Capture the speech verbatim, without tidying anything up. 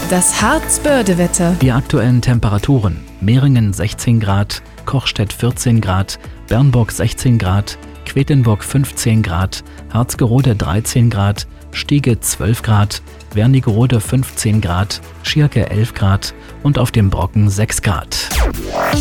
Das Harzbörde-Wetter. Die aktuellen Temperaturen: Mehringen sechzehn Grad, Kochstedt vierzehn Grad, Bernburg sechzehn Grad, Quedlinburg fünfzehn Grad, Harzgerode dreizehn Grad, Stiege zwölf Grad, Wernigerode fünfzehn Grad, Schierke elf Grad und auf dem Brocken sechs Grad.